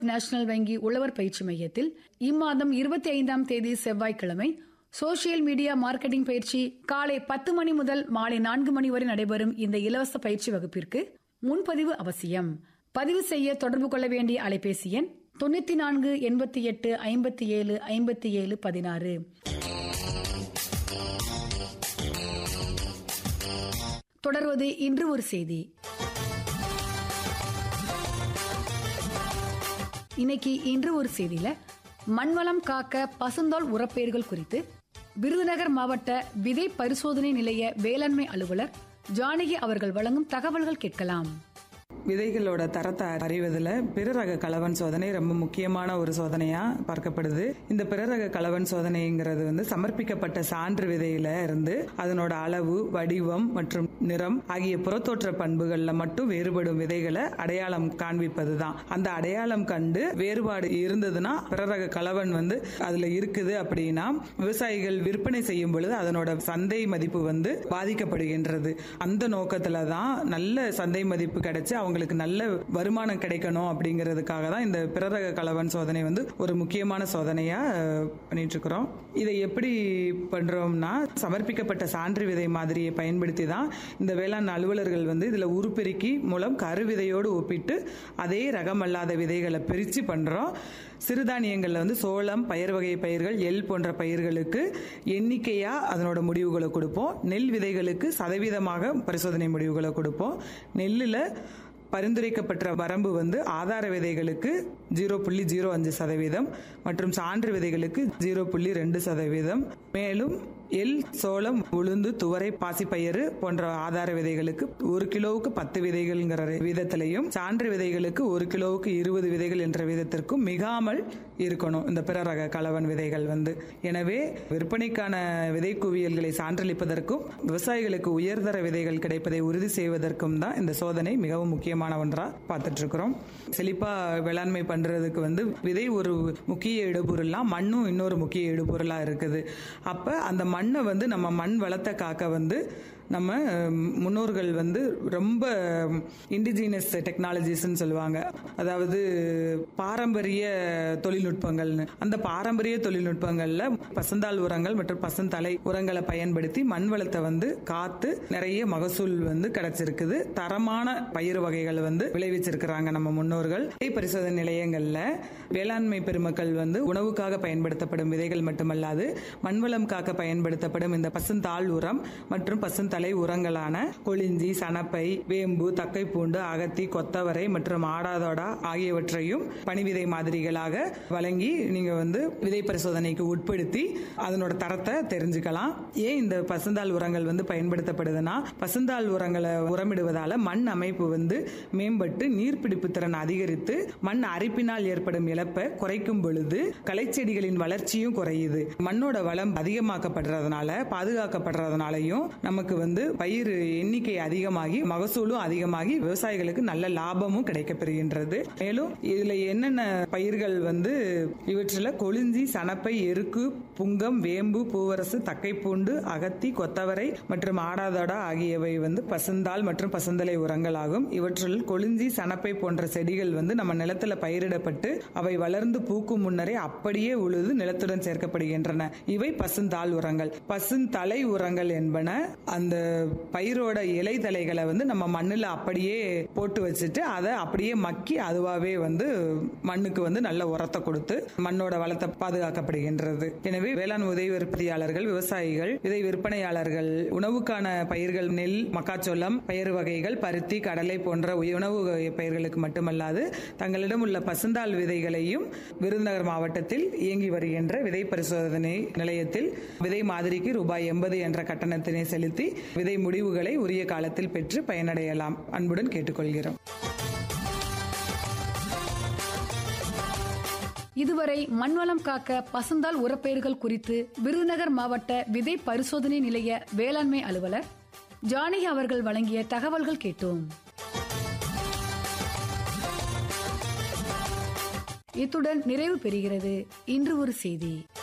National வங்கி உழவர் பயிற்சி மையத்தில் இம்மாதம் 25ஆம் தேதி செவ்வாய்க்கிழமை சோசியல் மீடியா மார்க்கெட்டிங் பயிற்சி காலை 10 மணி முதல் மாலை 4 மணி வரை நடைபெறும் இந்த இலவச பயிற்சி வகுப்பிற்கு முன்பதிவு அவசியம். பதிவு செய்ய தொடர்பு கொள்ள வேண்டிய அலைபேசி எண் 94 88 57 57 16. தொடர்வது இன்று ஒரு செய்தி. இன்னைக்கு இன்று ஒரு செய்தியில மண்வளம் காக்க பசுந்தாள் உரப்பெயர்கள் குறித்து விருதுநகர் மாவட்ட விதை பரிசோதனை நிலைய வேளாண்மை அலுவலர் ஜானகி அவர்கள் வழங்கும் தகவல்கள் கேட்கலாம். விதைகளோட தரத்தை அறிவதில் பிறரக கலவன் சோதனை ரொம்ப முக்கியமான ஒரு சோதனையா பார்க்கப்படுது. இந்த பிறரக கலவன் சோதனைங்கிறது சமர்ப்பிக்கப்பட்ட சான்று விதையில இருந்து அதனோட அளவு, வடிவம் மற்றும் நிறம் ஆகிய புறத்தோற்ற பண்புகள்ல மட்டும் வேறுபடும் விதைகளை அடையாளம் காண்பிப்பதுதான். அந்த அடையாளம் கண்டு வேறுபாடு இருந்ததுன்னா பிறரக கலவன் அதுல இருக்குது அப்படின்னா விவசாயிகள் விற்பனை செய்யும் பொழுது அதனோட சந்தை மதிப்பு பாதிக்கப்படுகின்றது. அந்த நோக்கத்துல தான் நல்ல சந்தை மதிப்பு கிடைச்சு அவங்களுக்கு நல்ல வருமானம் கிடைக்கணும் அப்படிங்கிறதுக்காக தான் இந்த பிறரக கலவன் சோதனை ஒரு முக்கியமான சோதனையா பண்ணிட்டு இருக்கிறோம். இதை எப்படி பண்றோம்னா சமர்ப்பிக்கப்பட்ட சான்று விதை மாதிரியை பயன்படுத்தி தான் இந்த வேளாண் அலுவலர்கள் இதுல உருப்பெருக்கி மூலம் கரு விதையோடு ஒப்பிட்டு அதே ரகம் அல்லாத விதைகளை பிரிச்சு பண்றோம். சிறுதானியங்கள்ல சோளம், பயிர் வகை பயிர்கள், எள் போன்ற பயிர்களுக்கு எண்ணிக்கையா அதனோட முடிவுகளை கொடுப்போம். நெல் விதைகளுக்கு சதவீதமாக பரிசோதனை முடிவுகளை கொடுப்போம். நெல்லுல பரிந்துரைக்கப்பட்ட வரம்பு ஆதார விதைகளுக்கு 0.05% மற்றும் சான்று விதைகளுக்கு 0.2%. மேலும் எள், சோளம், உளுந்து, துவரை, பாசிப்பயிறு போன்ற ஆதார விதைகளுக்கு 1 கிலோவுக்கு 10 விதைகள்ங்கிற விதத்திலையும் சான்று விதைகளுக்கு 1 கிலோவுக்கு 20 விதைகள் என்ற விதத்திற்கும் மிகாமல் இருக்கணும் இந்த பிறரக கலவன் விதைகள். எனவே விற்பனைக்கான விதை குவியல்களை சான்றளிப்பதற்கும் விவசாயிகளுக்கு உயர்தர விதைகள் கிடைப்பதை உறுதி செய்வதற்கும் தான் இந்த சோதனை மிகவும் முக்கியமான ஒன்றா பார்த்துட்டு இருக்கிறோம். செழிப்பா வேளாண்மை பண்றதுக்கு விதை ஒரு முக்கிய இடுபொருளா, மண்ணும் இன்னொரு முக்கிய இடுபொருளா இருக்குது. அப்ப அந்த மண்ணை நம்ம மண் வளத்தை காக்க நம்ம முன்னோர்கள் ரொம்ப இண்டிஜினஸ் டெக்னாலஜிஸ் சொல்லுவாங்க, அதாவது பாரம்பரிய தொழில்நுட்பங்கள். அந்த பாரம்பரிய தொழில்நுட்பங்கள்ல பசுந்தாள் உரங்கள் மற்றும் பசுந்தலை உரங்களை பயன்படுத்தி மண் வளத்தை காத்து நிறைய மகசூல் கிடைச்சிருக்குது. தரமான பயிர் வகைகள் விளைவிச்சிருக்கிறாங்க நம்ம முன்னோர்கள். பரிசோதனை நிலையங்கள்ல வேளாண்மை பெருமக்கள் உணவுக்காக பயன்படுத்தப்படும் விதைகள் மட்டுமல்லாது மண்வளம் காக்க பயன்படுத்தப்படும் இந்த பசுந்தாள் உரம் மற்றும் பசுந்தலை உரங்களான கொளிஞ்சி, சணப்பை, வேம்பு, தக்கைப்பூண்டு, அகத்தி, கொத்தவரை மற்றும் ஆடாதோடா ஆகியவற்றையும் பணிவிதை மாதிரிகளாக வழங்கி நீங்க விதை பரிசோதனைக்கு உட்படுத்தி அதனோட தரத்தை தெரிஞ்சுக்கலாம். ஏன் இந்த பசுந்தாள் உரங்கள் பயன்படுத்தப்படுதுன்னா பசுந்தாள் உரங்களை உரமிடுவதால மண் அமைப்பு மேம்பட்டு நீர்பிடிப்பு திறன் அதிகரித்து மண் அரிப்பினால் ஏற்படும் இழப்பை குறைக்கும் பொழுது களைச்செடிகளின் வளர்ச்சியும் குறையுது. மண்ணோட வளம் அதிகமாக்கப்படுறதுனால, பாதுகாக்கப்படுறதுனாலையும் நமக்கு பயிர் எண்ணிக்கை அதிகமாகி மகசூலும் அதிகமாகி விவசாயிகளுக்கு நல்ல லாபமும் கிடைக்கப்பெறுகின்றது. மேலும் இதுல என்னென்ன பயிர்கள் இவற்றில் கொளிஞ்சி, சணப்பை, எருக்கு, புங்கம், வேம்பு, பூவரசு, தக்கைப்பூண்டு, அகத்தி, கொத்தவரை மற்றும் ஆடாதோடா ஆகியவை பசுந்தாள் மற்றும் பசுந்தலை உரங்கள் ஆகும். இவற்றில் கொளிஞ்சி, சணப்பை போன்ற செடிகள் நம்ம நிலத்துல பயிரிடப்பட்டு அவை வளர்ந்து பூக்கும் முன்னரே அப்படியே உழுது நிலத்துடன் சேர்க்கப்படுகின்றன. இவை பசுந்தாள் உரங்கள். பசுந்தலை உரங்கள் என்பன அந்த பயிரோட இலை தலைகளை நம்ம மண்ணுல அப்படியே போட்டு வச்சுட்டு அதை அப்படியே மக்கி அதுவாவே மண்ணுக்கு நல்ல உரத்தை கொடுத்து மண்ணோட வளத்தை பாதுகாக்கப்படுகின்றது. எனவே வேளாண் உதவி உற்பத்தியாளர்கள், விவசாயிகள், விதை விற்பனையாளர்கள் உணவுக்கான பயிர்கள் நெல், மக்காச்சோளம், பயிர் வகைகள், பருத்தி, கடலை போன்ற உணவு பயிர்களுக்கு மட்டுமல்லாது தங்களிடம் உள்ள பசுந்தாள் விதைகளையும் விருதுநகர் மாவட்டத்தில் இயங்கி வருகின்ற விதை பரிசோதனை நிலையத்தில் விதை மாதிரிக்கு ரூபாய் 80 என்ற கட்டணத்தினை செலுத்தி விதை முடிவுகளை உரிய காலத்தில் பெற்று பயனடையலாம். அன்புடன் கேட்டுக்கொள்கிறோம். இதுவரை மண்வளம் காக்க பசுந்தாள் உரப்பெயர்கள் குறித்து விருதுநகர் மாவட்ட விதை பரிசோதனை நிலைய வேளாண்மை அலுவலர் ஜானகி அவர்கள் வழங்கிய தகவல்கள் கேட்டோம். இத்துடன் நிறைவு பெறுகிறது இன்று ஒரு செய்தி.